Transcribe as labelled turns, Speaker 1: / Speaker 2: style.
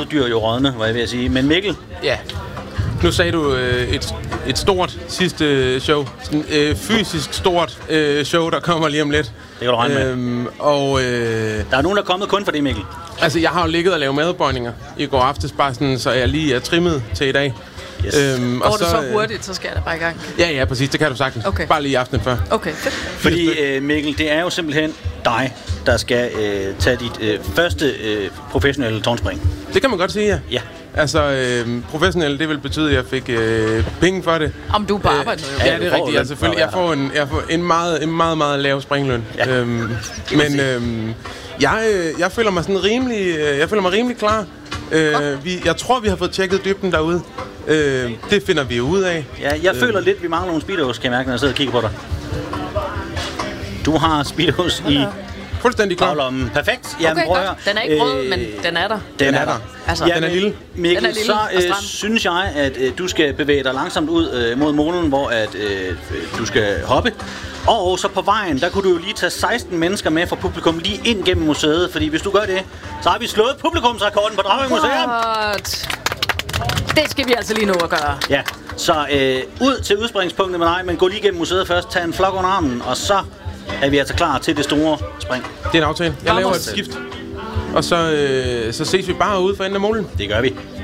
Speaker 1: dyr jo rådne, var jeg ved at sige. Men Mikkel?
Speaker 2: Ja. Nu sagde du et stort sidste show. Sådan, fysisk stort show, der kommer lige om lidt.
Speaker 1: Det kan du regne med. Der er nogen, der er kommet kun for det, Mikkel.
Speaker 2: Altså, jeg har jo ligget og lavet madbøjninger i går aftes, bare sådan, så jeg lige er trimmet til i dag.
Speaker 3: Yes. Går du så hurtigt, så skal jeg da bare i gang.
Speaker 2: Ja, præcis. Det kan du sagtens.
Speaker 3: Okay.
Speaker 2: Bare lige aftenen før.
Speaker 3: Okay.
Speaker 1: Fordi, Mikkel, det er jo simpelthen dig, der skal tage dit første professionelle tårnspring.
Speaker 2: Det kan man godt sige, ja.
Speaker 1: Ja.
Speaker 2: Altså, professionel, det vil betyde, at jeg fik penge for det.
Speaker 3: Om du er på arbejde nu, jo.
Speaker 2: Ja, det er rigtigt. Altså, selvfølgelig. Jeg får en meget, meget lav springløn.
Speaker 1: Ja.
Speaker 2: Jeg føler mig sådan rimelig klar. Jeg tror, vi har fået tjekket dybden derude. Det finder vi ud af.
Speaker 1: Ja, jeg føler lidt, vi mangler nogle speedos, kan jeg mærke, når jeg sidder og kigger på dig. Du har speedos i
Speaker 2: fuldstændig klar.
Speaker 1: Baglommen. Perfekt. Jamen,
Speaker 3: okay, den er ikke rød, men den er der.
Speaker 1: Den er der.
Speaker 3: Altså,
Speaker 2: den er lille.
Speaker 1: Mikkel,
Speaker 3: den er lille
Speaker 1: så synes jeg, at du skal bevæge dig langsomt ud mod målen, hvor at, du skal hoppe. Og så på vejen, der kunne du jo lige tage 16 mennesker med fra publikum lige ind gennem museet. Fordi hvis du gør det, så har vi slået publikumsrekorden på Dragør Museum.
Speaker 3: Det skal vi altså lige nå at gøre.
Speaker 1: Ja, så ud til udspringspunktet med dig, men gå lige gennem museet først, tag en flok under armen, og så er vi altså klar til det store spring.
Speaker 2: Det er en aftale. Jeg laver et skift, og så ses vi bare ude for enden af målen.
Speaker 1: Det gør vi.